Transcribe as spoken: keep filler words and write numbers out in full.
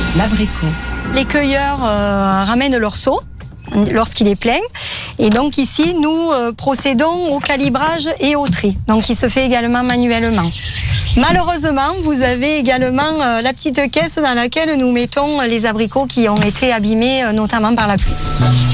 l'abricot. Les cueilleurs euh, ramènent leur seau lorsqu'il est plein. Et donc ici, nous euh, procédons au calibrage et au tri. Donc il se fait également manuellement. Malheureusement, vous avez également euh, la petite caisse dans laquelle nous mettons les abricots qui ont été abîmés, euh, notamment par la pluie.